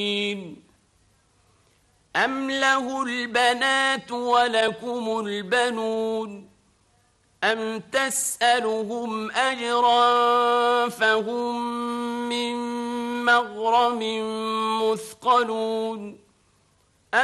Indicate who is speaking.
Speaker 1: أم له البنات ولكم البنون أم تسألهم أجرا فهم من مغرم مثقلون